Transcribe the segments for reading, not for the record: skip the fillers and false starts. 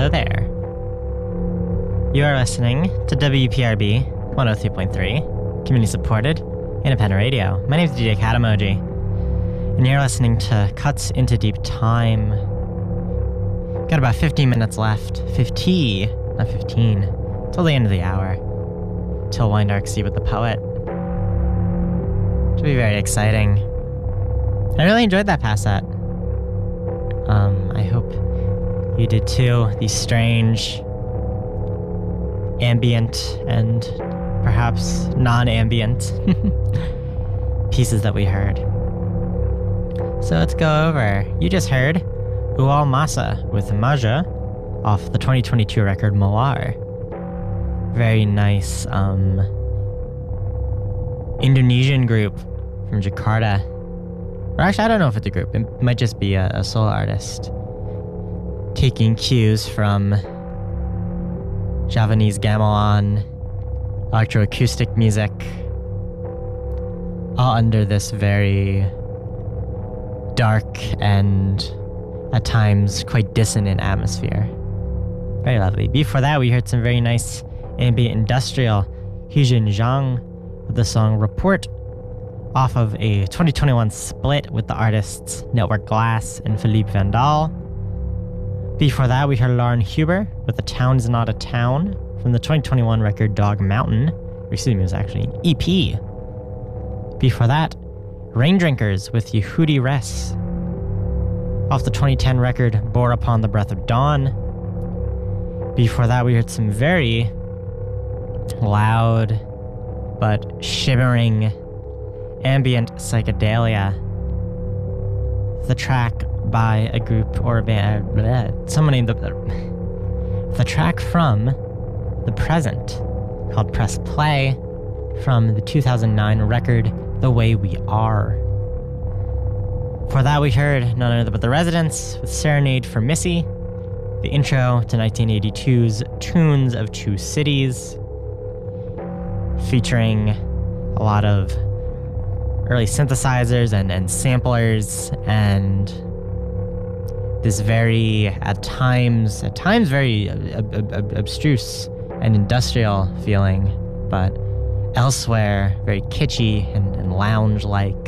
Hello there. You are listening to WPRB 103.3, community-supported, independent radio. My name is DJ Katamoji, and you're listening to Cuts into Deep Time. Got about 15 minutes left. 50, not 15, till the end of the hour. Till Wine Dark Sea with the Poet. Should be very exciting. I really enjoyed that pass set. I hope you did too. These strange, ambient, and perhaps non-ambient pieces that we heard. So let's go over. You just heard Ual Masa with Maja off the 2022 record Mawar. Very nice Indonesian group from Jakarta. Or actually, I don't know if it's a group. It might just be a solo artist taking cues from Javanese gamelan, electroacoustic music, all under this very dark and at times quite dissonant atmosphere. Very lovely. Before that, we heard some very nice ambient industrial Hijin Zhang with the song Report off of a 2021 split with the artists Network Glass and Philippe Vandal. Before that, we heard Lauren Huber with The Town Is Not a Town from the 2021 record Dog Mountain. Excuse me, it was actually an EP. Before that, Rain Drinkers with Yehudi Res off the 2010 record Bore Upon the Breath of Dawn. Before that, we heard some very loud but shimmering ambient psychedelia. The track by a group or a band, someone named the track from The Present called Press Play from the 2009 record The Way We Are. For that, we heard none other but The Residents with Serenade for Missy, the intro to 1982's Tunes of Two Cities, featuring a lot of early synthesizers and samplers and this very, at times very abstruse and industrial feeling, but elsewhere very kitschy and lounge-like.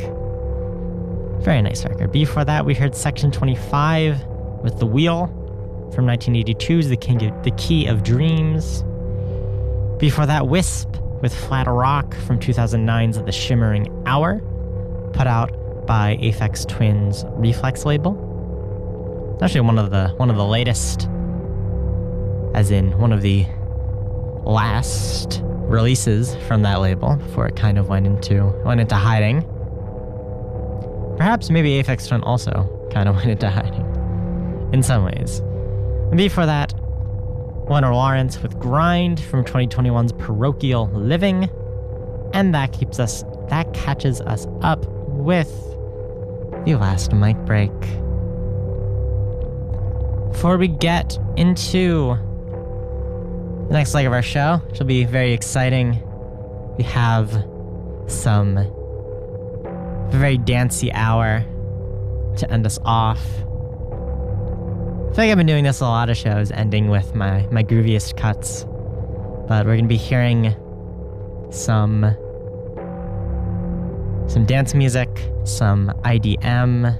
Very nice record. Before that, we heard Section 25 with The Wheel from 1982's The Key of Dreams. Before that, Wisp with Flat Rock from 2009's The Shimmering Hour, put out by Aphex Twin's Reflex label. Actually one of the latest, as in one of the last releases from that label before it kind of went into hiding. Perhaps maybe Aphex Twin also kind of went into hiding in some ways. And before that, Leonard Lawrence with Grind from 2021's Parochial Living, and that catches us up with the last mic break. Before we get into the next leg of our show, which will be very exciting, we have some very dancey hour to end us off. I feel like I've been doing this a lot of shows, ending with my grooviest cuts, but we're going to be hearing some dance music, some IDM,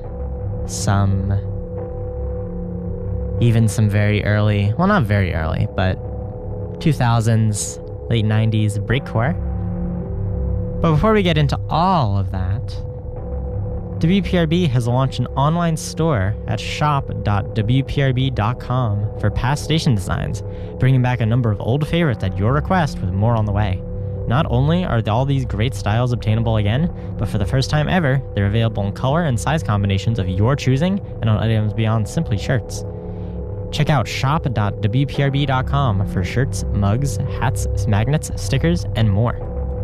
even some very early, well, not very early, but 2000s, late 90s breakcore. But before we get into all of that, WPRB has launched an online store at shop.wprb.com for past station designs, bringing back a number of old favorites at your request with more on the way. Not only are all these great styles obtainable again, but for the first time ever, they're available in color and size combinations of your choosing and on items beyond simply shirts. Check out shop.wprb.com for shirts, mugs, hats, magnets, stickers, and more.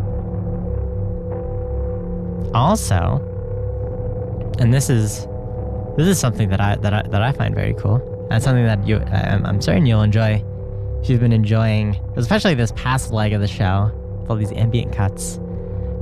Also, and this is something that I find very cool. That's something that I'm certain you'll enjoy if you've been enjoying, especially this past leg of the show, with all these ambient cuts.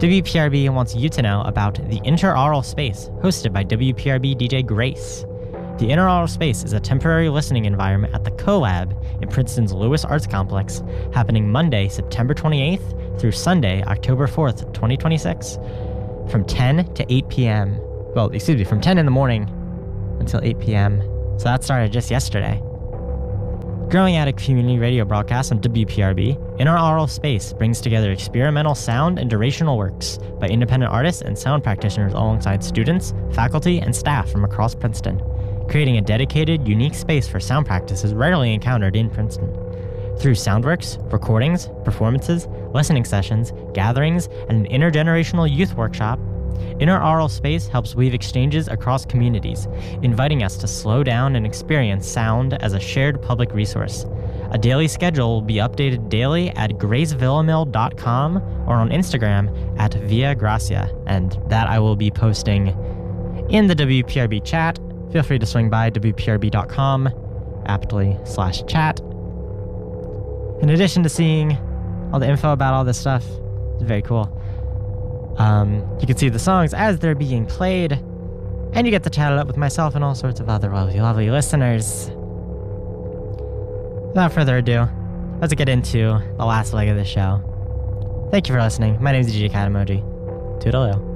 WPRB wants you to know about the Interaural Space, hosted by WPRB DJ Grace. The Interaural Space is a temporary listening environment at the CoLab in Princeton's Lewis Arts Complex, happening Monday, September 28th through Sunday, October 4th, 2026, from 10 to 8 p.m. Well, excuse me, from 10 in the morning until 8 p.m. So that started just yesterday. Growing out a community radio broadcast on WPRB, Interaural Space brings together experimental sound and durational works by independent artists and sound practitioners alongside students, faculty, and staff from across Princeton, creating a dedicated, unique space for sound practices rarely encountered in Princeton. Through soundworks, recordings, performances, listening sessions, gatherings, and an intergenerational youth workshop, Interaural Space helps weave exchanges across communities, inviting us to slow down and experience sound as a shared public resource. A daily schedule will be updated daily at gracevillamil.com or on Instagram at Via Gracia, and that I will be posting in the WPRB chat. Feel free to swing by WPRB.com, aptly/chat. In addition to seeing all the info about all this stuff, it's very cool. You can see the songs as they're being played, and you get to chat it up with myself and all sorts of other lovely listeners. Without further ado, let's get into the last leg of the show. Thank you for listening. My name is DJ Cat Emoji. Toodaloo.